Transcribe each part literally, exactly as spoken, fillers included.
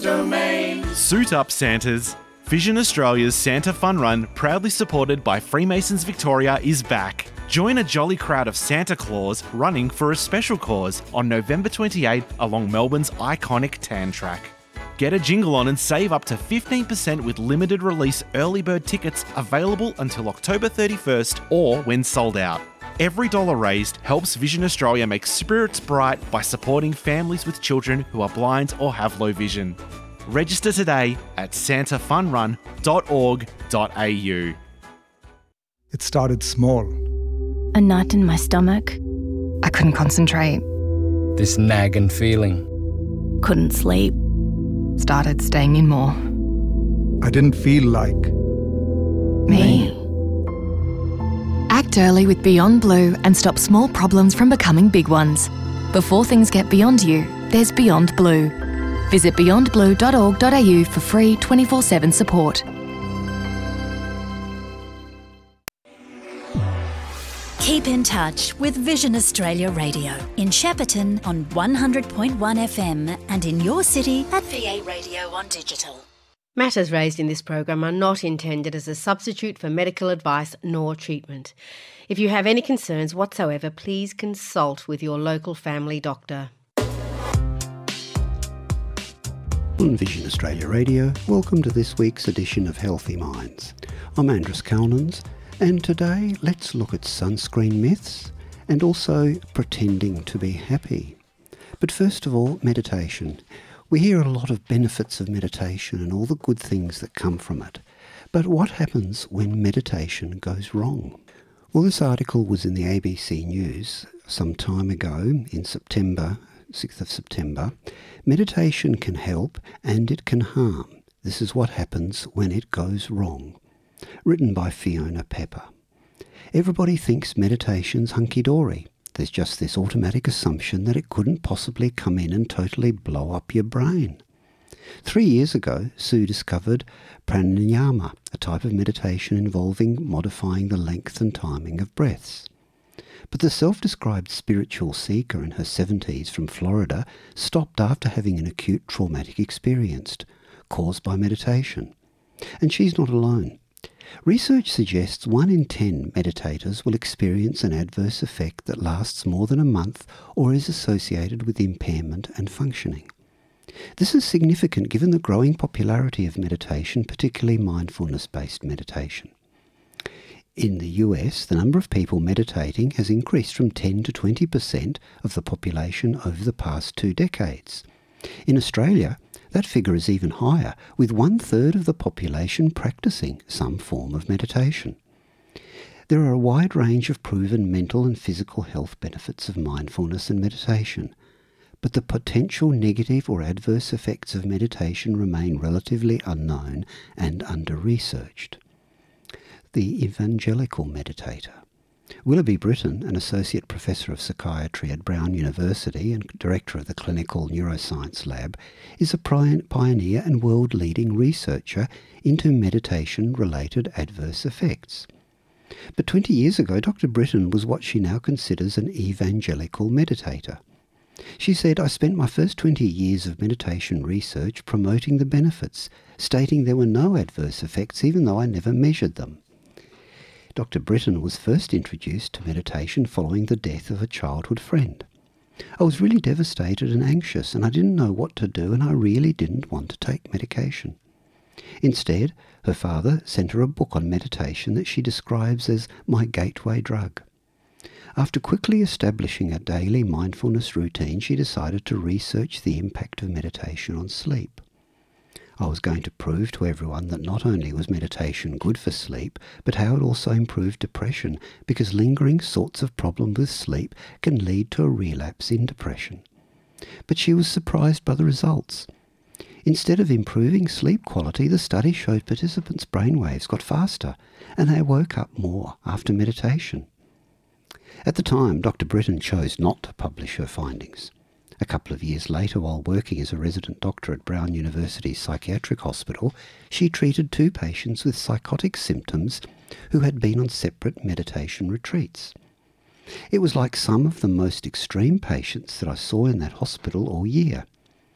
Domain. Suit up, Santas. Vision Australia's Santa Fun Run, proudly supported by Freemasons Victoria, is back. Join a jolly crowd of Santa Claus running for a special cause on November twenty-eighth along Melbourne's iconic Tan Track. Get a jingle on and save up to fifteen percent with limited release early bird tickets available until October thirty-first or when sold out. Every dollar raised helps Vision Australia make spirits bright by supporting families with children who are blind or have low vision. Register today at santa fun run dot org dot a u. It started small. A knot in my stomach. I couldn't concentrate. This nagging feeling. Couldn't sleep. Started staying in more. I didn't feel like Me. Act early with Beyond Blue and stop small problems from becoming big ones. Before things get beyond you, there's Beyond Blue. Visit beyond blue dot org dot a u for free twenty-four seven support. Keep in touch with Vision Australia Radio in Shepparton on one hundred point one F M and in your city at V A Radio on digital. Matters raised in this program are not intended as a substitute for medical advice nor treatment. If you have any concerns whatsoever, please consult with your local family doctor. On Vision Australia Radio, welcome to this week's edition of Healthy Minds. I'm Andrew Calnans, and today let's look at sunscreen myths and also pretending to be happy. But first of all, meditation. We hear a lot of benefits of meditation and all the good things that come from it. But what happens when meditation goes wrong? Well, this article was in the A B C News some time ago in September, sixth of September. Meditation can help and it can harm. This is what happens when it goes wrong. Written by Fiona Pepper. Everybody thinks meditation's hunky-dory. There's just this automatic assumption that it couldn't possibly come in and totally blow up your brain. Three years ago, Sue discovered pranayama, a type of meditation involving modifying the length and timing of breaths. But the self-described spiritual seeker in her seventies from Florida stopped after having an acute traumatic experience caused by meditation. And she's not alone. Research suggests one in ten meditators will experience an adverse effect that lasts more than a month or is associated with impairment and functioning. This is significant given the growing popularity of meditation, particularly mindfulness-based meditation. In the U S, the number of people meditating has increased from ten to twenty percent of the population over the past two decades. In Australia, that figure is even higher, with one-third of the population practising some form of meditation. There are a wide range of proven mental and physical health benefits of mindfulness and meditation, but the potential negative or adverse effects of meditation remain relatively unknown and under-researched. The Evangelical Meditator. Willoughby Britton, an Associate Professor of Psychiatry at Brown University and Director of the Clinical Neuroscience Lab, is a pioneer and world-leading researcher into meditation-related adverse effects. But twenty years ago, Doctor Britton was what she now considers an evangelical meditator. She said, "I spent my first twenty years of meditation research promoting the benefits, stating there were no adverse effects even though I never measured them." Doctor Britton was first introduced to meditation following the death of a childhood friend. "I was really devastated and anxious, and I didn't know what to do, and I really didn't want to take medication." Instead, her father sent her a book on meditation that she describes as my gateway drug. After quickly establishing a daily mindfulness routine, she decided to research the impact of meditation on sleep. "I was going to prove to everyone that not only was meditation good for sleep, but how it also improved depression, because lingering sorts of problems with sleep can lead to a relapse in depression." But she was surprised by the results. Instead of improving sleep quality, the study showed participants' brainwaves got faster, and they woke up more after meditation. At the time, Doctor Britton chose not to publish her findings. A couple of years later, while working as a resident doctor at Brown University Psychiatric Hospital, she treated two patients with psychotic symptoms who had been on separate meditation retreats. It was like some of the most extreme patients that I saw in that hospital all year.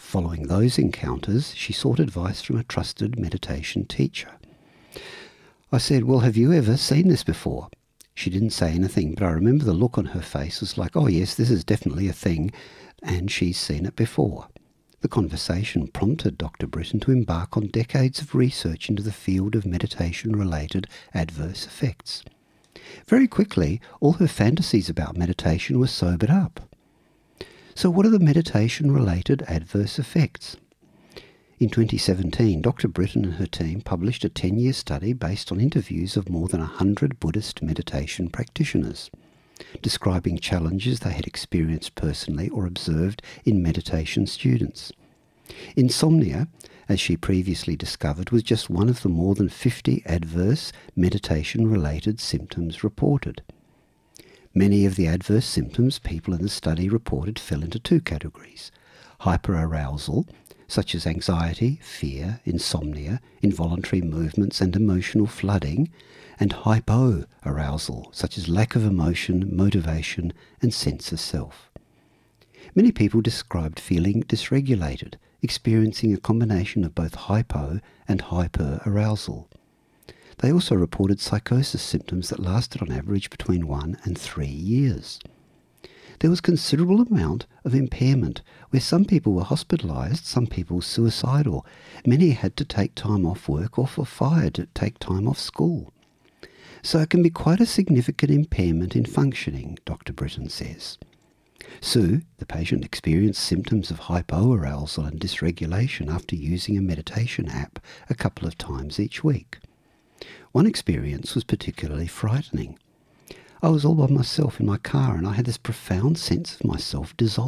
Following those encounters, she sought advice from a trusted meditation teacher. I said, "Well, have you ever seen this before?" She didn't say anything, but I remember the look on her face was like, "Oh yes, this is definitely a thing, and she's seen it before." The conversation prompted Doctor Britton to embark on decades of research into the field of meditation-related adverse effects. Very quickly, all her fantasies about meditation were sobered up. So what are the meditation-related adverse effects? In twenty seventeen, Doctor Britton and her team published a ten-year study based on interviews of more than one hundred Buddhist meditation practitioners, describing challenges they had experienced personally or observed in meditation students. Insomnia, as she previously discovered, was just one of the more than fifty adverse meditation-related symptoms reported. Many of the adverse symptoms people in the study reported fell into two categories: hyperarousal, such as anxiety, fear, insomnia, involuntary movements and emotional flooding, and hypoarousal, such as lack of emotion, motivation and sense of self. Many people described feeling dysregulated, experiencing a combination of both hypo and hyperarousal. They also reported psychosis symptoms that lasted on average between one and three years. There was considerable amount of impairment, where some people were hospitalised, some people suicidal. Many had to take time off work or were fired to take time off school. So it can be quite a significant impairment in functioning, Doctor Britton says. Sue, the patient, experienced symptoms of hypoarousal and dysregulation after using a meditation app a couple of times each week. One experience was particularly frightening. I was all by myself in my car and I had this profound sense of myself dissolving.